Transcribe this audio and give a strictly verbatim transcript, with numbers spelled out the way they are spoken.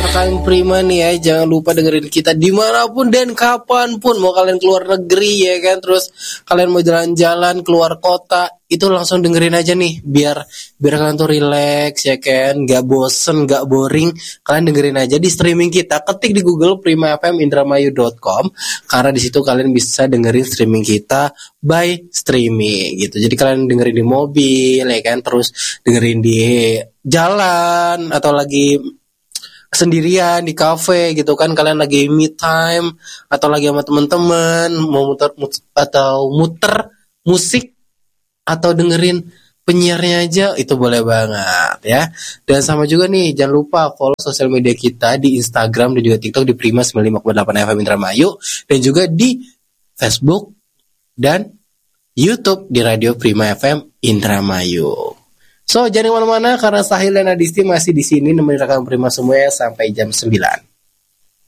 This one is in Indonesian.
rekan Prima nih ya, jangan lupa dengerin kita dimanapun dan kapanpun. Mau kalian keluar negeri ya kan, terus kalian mau jalan-jalan keluar kota, itu langsung dengerin aja nih, biar biar kalian tuh relax ya kan, gak bosen, gak boring. Kalian dengerin aja di streaming kita, ketik di Google prima f m indramayu dot com, karena di situ kalian bisa dengerin streaming kita by streaming gitu. Jadi kalian dengerin di mobil ya kan, terus dengerin di jalan atau lagi sendirian di kafe gitu kan, kalian lagi me time atau lagi sama teman-teman mau muter, muter atau muter musik atau dengerin penyiarnya aja, itu boleh banget ya. Dan sama juga nih, jangan lupa follow sosial media kita di Instagram dan juga TikTok di Prima sembilan lima koma delapan F M Indramayu, dan juga di Facebook dan YouTube di Radio Prima F M Indramayu. So, jangan kemana-mana karena Sahil dan Adisti masih di sini nemenin rekan Prima semuanya sampai jam sembilan.